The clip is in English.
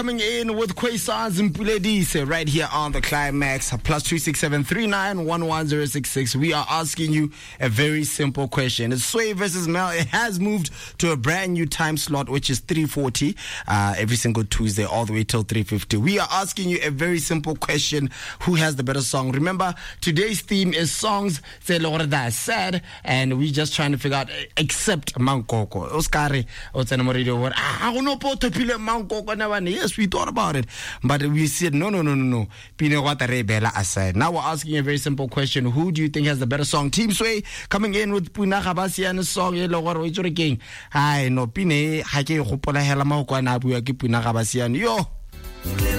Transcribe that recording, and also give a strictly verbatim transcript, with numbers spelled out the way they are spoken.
Coming in with Quasars and Puledise right here on the Climax. Plus two six seven three nine one one zero six six. We are asking you a very simple question. It's Sway versus Mel. It has moved to a brand new time slot, which is three forty uh, every single Tuesday, all the way till three fifty. We are asking you a very simple question: who has the better song? Remember, today's theme is songs that are sad, and we just trying to figure out, except Mankoko. Oscar, yes, we thought about it, but we said no, no, no, no, no. Pino Watare Bella aside. Now we're asking a very simple question: who do you think has the better song? Team Sway coming in with Puna Habasian song. Yellow or King. Hi, no Pine, Hake Hopola Helama, Puna Habasian. Yo.